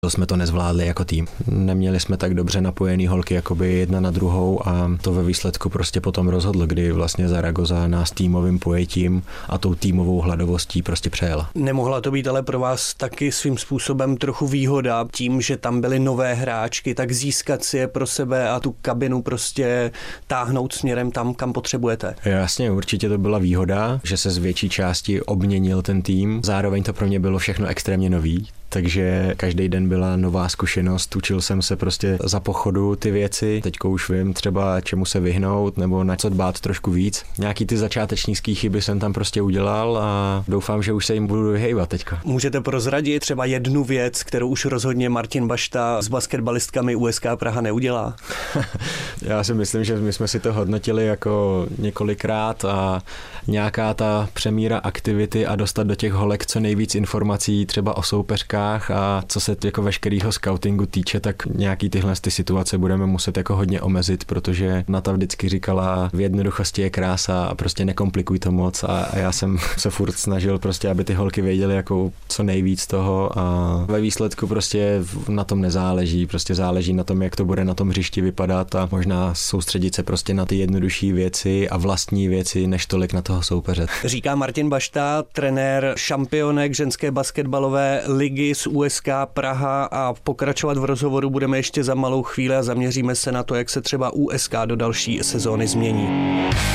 To jsme to nezvládli jako tým. Neměli jsme tak dobře napojený holky jakoby jedna na druhou a to ve výsledku prostě potom rozhodlo, kdy vlastně Zaragoza nás týmovým pojetím a tou týmovou hladovostí prostě přejela. Nemohla to být ale pro vás taky svým způsobem trochu výhoda tím, že tam byly nové hráčky, tak získat si je pro sebe a tu kabinu prostě táhnout směrem tam, kam potřebujete? Jasně, určitě to byla výhoda, že se z větší části obměnil ten tým. Zároveň to pro mě bylo všechno extrémně nový. Takže každý den byla nová zkušenost, učil jsem se prostě za pochodu ty věci. Teďko už vím třeba čemu se vyhnout nebo na co dbát trošku víc. Nějaký ty začátečnický chyby jsem tam prostě udělal a doufám, že už se jim budu vyhejbat teďka. Můžete prozradit třeba jednu věc, kterou už rozhodně Martin Bašta s basketbalistkami USK Praha neudělá? Já si myslím, že my jsme si to hodnotili jako několikrát a nějaká ta přemíra aktivity a dostat do těch holek co nejvíc informací třeba o soupeřkách a co se jako veškerýho scoutingu týče, tak nějaký tyhle ty situace budeme muset jako hodně omezit, protože Nata vždycky říkala, v jednoduchosti je krása a prostě nekomplikuj to moc a já jsem se furt snažil prostě, aby ty holky věděly jako co nejvíc toho a ve výsledku prostě na tom nezáleží, prostě záleží na tom, jak to bude na tom hřišti vypadat a možná soustředit se prostě na ty jednodušší věci a vlastní věci, než tolik na toho soupeře. Říká Martin Bašta, trenér šampionek ženské basketbalové ligy z USK Praha a pokračovat v rozhovoru budeme ještě za malou chvíli a zaměříme se na to, jak se třeba USK do další sezóny změní.